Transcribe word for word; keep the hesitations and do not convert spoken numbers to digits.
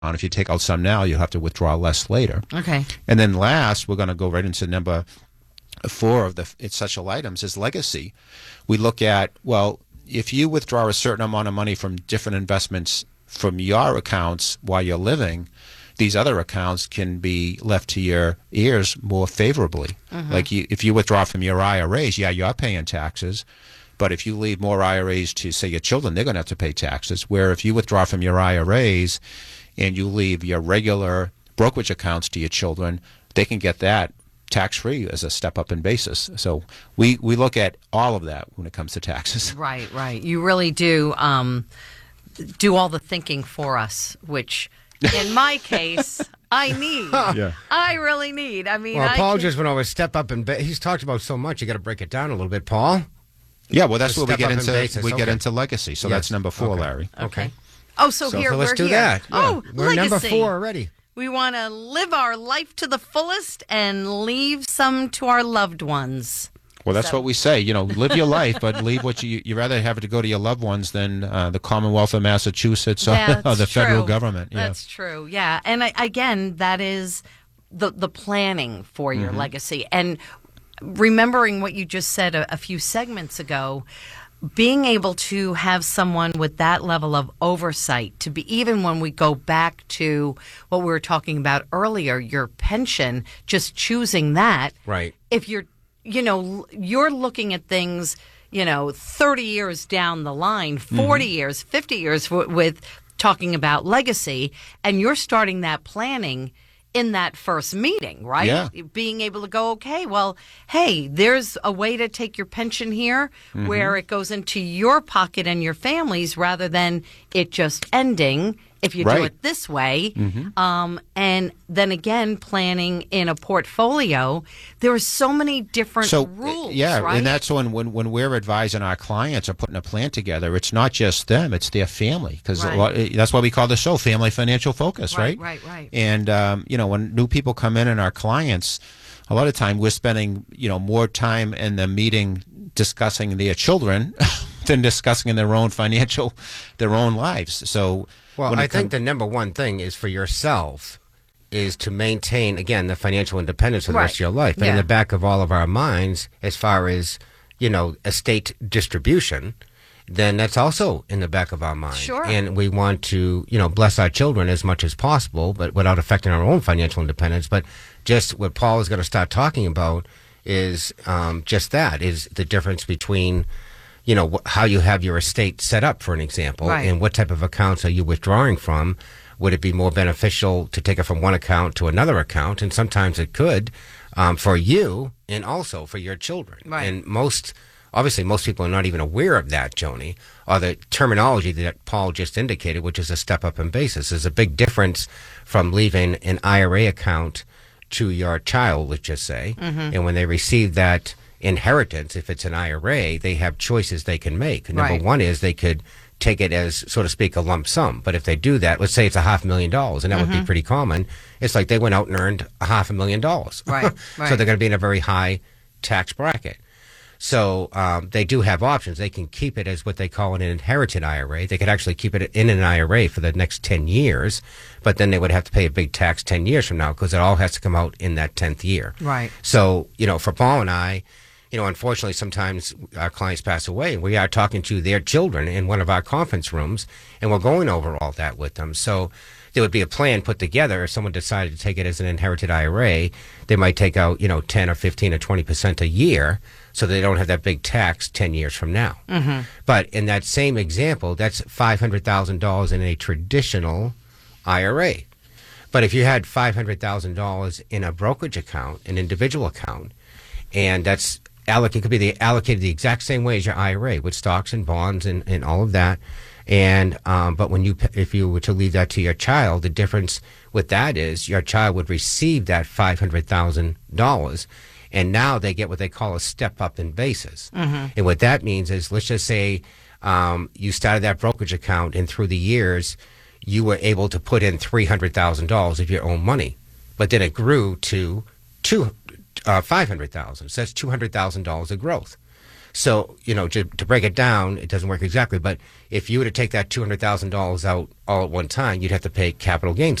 If you take out some now, you'll have to withdraw less later. Okay. And then last, we're going to go right into number four of the essential items is legacy. We look at, well, if you withdraw a certain amount of money from different investments from your accounts while you're living, these other accounts can be left to your heirs more favorably. Mm-hmm. Like you, if you withdraw from your I R As, yeah, you're paying taxes. But if you leave more I R As to, say, your children, they're going to have to pay taxes. Where if you withdraw from your I R As and you leave your regular brokerage accounts to your children, they can get that tax-free as a step-up in basis. So we, we look at all of that when it comes to taxes. Right, right. You really do um, do all the thinking for us, which in my case, I need. Yeah. I really need. I mean, well, I Paul can... just went over step up and ba- he's talked about so much. You got to break it down a little bit, Paul. Yeah, well, that's So where we step get up into in basis. we Okay. get into legacy. So Yes. that's number four, Okay. Larry. Okay. Oh, so, So, here so let's we're do here. that. Yeah. Oh, we're legacy. number four already. We want to live our life to the fullest and leave some to our loved ones. Well, that's So- what we say. You know, live your life, but leave what you you rather have it to go to your loved ones than uh, the Commonwealth of Massachusetts or, That's or the federal true. government. Yeah. That's true. Yeah, and I, again, that is the the planning for your Mm-hmm. legacy, and remembering what you just said a, a few segments ago. Being able to have someone with that level of oversight to be, even when we go back to what we were talking about earlier, your pension, just choosing that. Right. If you're, you know, you're looking at things, you know, thirty years down the line, forty Mm-hmm. years, fifty years w- with talking about legacy, and you're starting that planning in that first meeting, right? Yeah. Being able to go, okay, well, hey, there's a way to take your pension here Mm-hmm. where it goes into your pocket and your family's rather than it just ending if you do Right. it this way. Mm-hmm. Um, and then again, planning in a portfolio, there are so many different So, rules, yeah, right? and that's when, when when we're advising our clients or putting a plan together, it's not just them, it's their family. Because Right. that's why we call the show Family Financial Focus, right? Right, right, right. And, um, you know, when new people come in and our clients, a lot of time we're spending, you know, more time in the meeting discussing their children than discussing in their own financial, their own lives. So, Well, when it I think come- the number one thing is for yourself is to maintain, again, the financial independence for the rest Right. of your life. And in Yeah. the back of all of our minds, as far as, you know, estate distribution, then that's also in the back of our mind. Sure. And we want to, you know, bless our children as much as possible, but without affecting our own financial independence. But just what Paul is going to start talking about is um, just that, is the difference between, you know, wh- how you have your estate set up, for an example, Right. and what type of accounts are you withdrawing from. Would it be more beneficial to take it from one account to another account? And sometimes it could um, for you and also for your children. Right. And most, obviously, most people are not even aware of that, Joni, or the terminology that Paul just indicated, which is a step up in basis. There's a big difference from leaving an I R A account to your child, let's just say. Mm-hmm. And when they receive that inheritance, if it's an I R A, they have choices they can make. Number Right. one is they could take it as, so to speak, a lump sum. But if they do that, let's say it's a half million dollars, and that would be pretty common. It's like they went out and earned a half a million dollars. Right, So right. they're going to be in a very high tax bracket. So um, they do have options. They can keep it as what they call an inherited I R A. They could actually keep it in an I R A for the next ten years, but then they would have to pay a big tax ten years from now because it all has to come out in that tenth year. Right. So, you know, for Paul and I, you know, unfortunately, sometimes our clients pass away, and we are talking to their children in one of our conference rooms, and we're going over all that with them. So there would be a plan put together. If someone decided to take it as an inherited I R A, they might take out, you know, ten or fifteen or twenty percent a year so they don't have that big tax ten years from now. Mm-hmm. But in that same example, that's five hundred thousand dollars in a traditional I R A. But if you had five hundred thousand dollars in a brokerage account, an individual account, and that's allocated, could be the, allocated the exact same way as your I R A with stocks and bonds and, and all of that. And um, but when you, if you were to leave that to your child, the difference with that is your child would receive that five hundred thousand dollars, and now they get what they call a step up in basis. Mm-hmm. And what that means is, let's just say um, you started that brokerage account, and through the years you were able to put in three hundred thousand dollars of your own money, but then it grew to two uh, five hundred thousand dollars. So that's two hundred thousand dollars of growth. So, you know, to, to break it down, it doesn't work exactly, but if you were to take that two hundred thousand dollars out all at one time, you'd have to pay capital gains